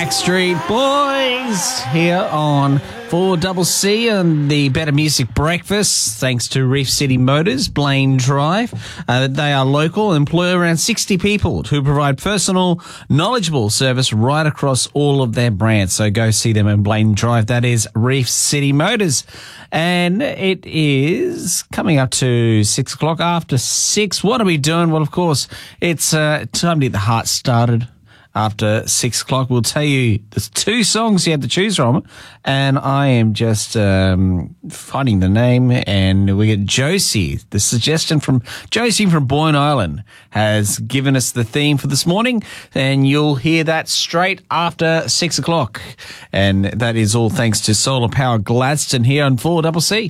Backstreet Boys here on 4CC on the Better Music Breakfast, thanks to Reef City Motors, Blaine Drive. They are local, employ around 60 people who provide personal, knowledgeable service right across all of their brands. So go see them in Blaine Drive. That is Reef City Motors. And it is coming up to 6 o'clock. After 6, what are we doing? Well, of course, it's time to get the heart started. After 6 o'clock, we'll tell you there's 2 songs you had to choose from, and I am just finding the name, and we get Josie. The suggestion from Josie from Boyne Island has given us the theme for this morning, and you'll hear that straight after 6 o'clock. And that is all thanks to Solar Power Gladstone here on 4CC.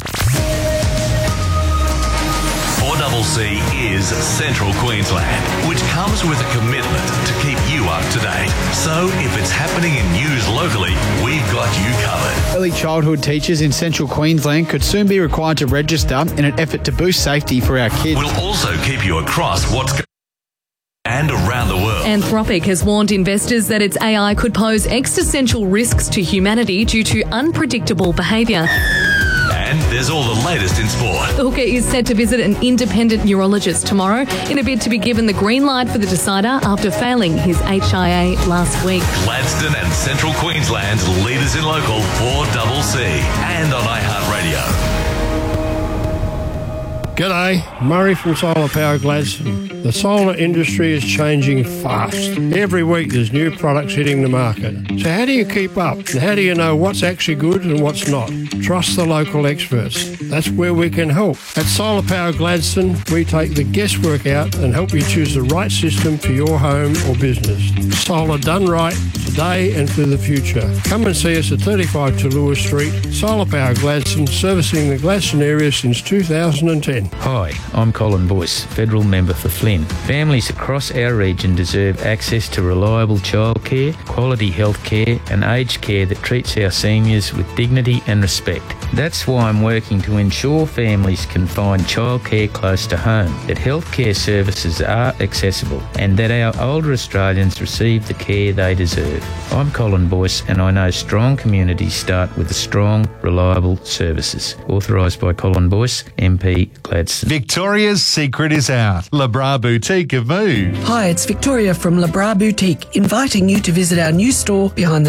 4CC is Central Queensland, which comes with a commitment to keep you up to date. So if it's happening in news locally, we've got you covered. Early childhood teachers in Central Queensland could soon be required to register in an effort to boost safety for our kids. We'll also keep you across what's going on and around the world. Anthropic has warned investors that its AI could pose existential risks to humanity due to unpredictable behaviour. And there's all the latest in sport. The hooker is set to visit an independent neurologist tomorrow in a bid to be given the green light for the decider after failing his HIA last week. Gladstone and Central Queensland's leaders in local 4CC and on iHeartRadio. G'day, Murray from Solar Power Gladstone. The solar industry is changing fast. Every week there's new products hitting the market. So how do you keep up? And how do you know what's actually good and what's not? Trust the local experts. That's where we can help. At Solar Power Gladstone, we take the guesswork out and help you choose the right system for your home or business. Solar done right, today and for the future. Come and see us at 35 Talua Street. Solar Power Gladstone, servicing the Gladstone area since 2010. Hi, I'm Colin Boyce, Federal Member for Flynn. Families across our region deserve access to reliable childcare, quality health care and aged care that treats our seniors with dignity and respect. That's why I'm working to ensure families can find childcare close to home, that healthcare services are accessible and that our older Australians receive the care they deserve. I'm Colin Boyce and I know strong communities start with strong, reliable services. Authorised by Colin Boyce, MP, Gladstone. Victoria's secret is out. Le Bras Boutique have moved. Hi, it's Victoria from Le Bras Boutique, inviting you to visit our new store behind the